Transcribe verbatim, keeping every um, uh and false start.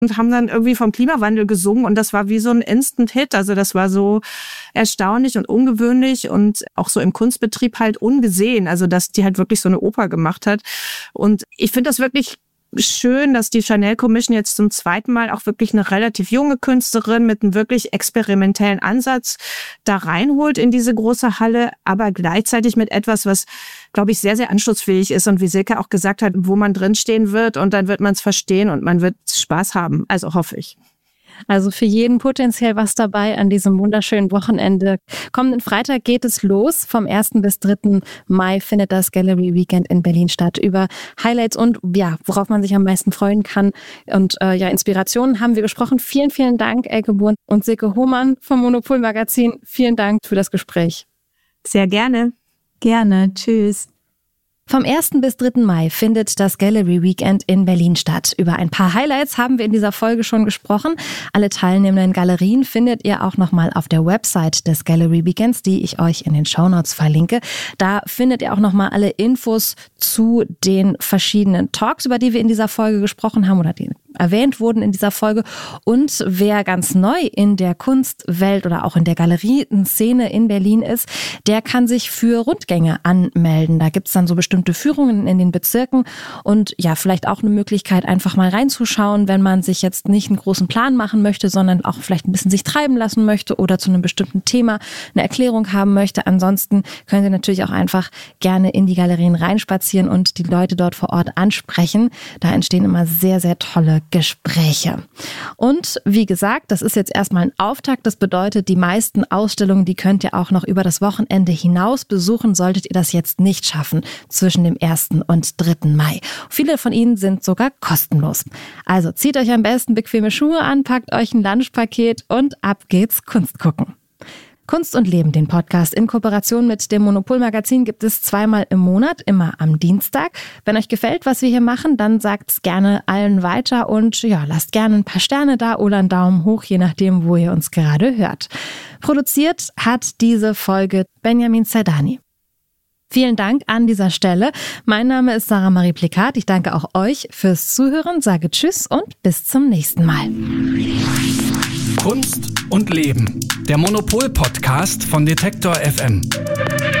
und haben dann irgendwie vom Klimawandel gesungen und das war wie so ein Instant-Hit. Also das war so erstaunlich und ungewöhnlich und auch so im Kunstbetrieb halt ungesehen. Also dass die halt wirklich so eine Oper gemacht hat. Und ich finde das wirklich schön, dass die Chanel Commission jetzt zum zweiten Mal auch wirklich eine relativ junge Künstlerin mit einem wirklich experimentellen Ansatz da reinholt in diese große Halle, aber gleichzeitig mit etwas, was, glaube ich, sehr, sehr anschlussfähig ist und wie Silke auch gesagt hat, wo man drinstehen wird und dann wird man es verstehen und man wird Spaß haben. Also hoffe ich. Also für jeden potenziell was dabei an diesem wunderschönen Wochenende. Kommenden Freitag geht es los. Vom ersten bis dritten Mai findet das Gallery Weekend in Berlin statt. Über Highlights und ja, worauf man sich am meisten freuen kann und äh, ja, Inspirationen haben wir gesprochen. Vielen, vielen Dank, Elke Buhn und Silke Hohmann vom Monopol Magazin. Vielen Dank für das Gespräch. Sehr gerne. Gerne. Tschüss. Vom ersten bis dritten Mai findet das Gallery Weekend in Berlin statt. Über ein paar Highlights haben wir in dieser Folge schon gesprochen. Alle teilnehmenden Galerien findet ihr auch nochmal auf der Website des Gallery Weekends, die ich euch in den Shownotes verlinke. Da findet ihr auch nochmal alle Infos zu den verschiedenen Talks, über die wir in dieser Folge gesprochen haben oder die erwähnt wurden in dieser Folge. Und wer ganz neu in der Kunstwelt oder auch in der Galerienszene in Berlin ist, der kann sich für Rundgänge anmelden. Da gibt's dann so bestimmte Führungen in den Bezirken und ja, vielleicht auch eine Möglichkeit, einfach mal reinzuschauen, wenn man sich jetzt nicht einen großen Plan machen möchte, sondern auch vielleicht ein bisschen sich treiben lassen möchte oder zu einem bestimmten Thema eine Erklärung haben möchte. Ansonsten können Sie natürlich auch einfach gerne in die Galerien reinspazieren und die Leute dort vor Ort ansprechen. Da entstehen immer sehr, sehr tolle Gespräche. Und wie gesagt, das ist jetzt erstmal ein Auftakt. Das bedeutet, die meisten Ausstellungen, die könnt ihr auch noch über das Wochenende hinaus besuchen, solltet ihr das jetzt nicht schaffen zwischen dem ersten und dritten Mai. Viele von ihnen sind sogar kostenlos. Also zieht euch am besten bequeme Schuhe an, packt euch ein Lunchpaket und ab geht's Kunst gucken. Kunst und Leben, den Podcast in Kooperation mit dem Monopol Magazin, gibt es zweimal im Monat, immer am Dienstag. Wenn euch gefällt, was wir hier machen, dann sagt es gerne allen weiter und ja, lasst gerne ein paar Sterne da oder einen Daumen hoch, je nachdem, wo ihr uns gerade hört. Produziert hat diese Folge Benjamin Zerdani. Vielen Dank an dieser Stelle. Mein Name ist Sarah Marie Plikat. Ich danke auch euch fürs Zuhören, sage Tschüss und bis zum nächsten Mal. Kunst und Leben, der Monopol-Podcast von Detektor F M.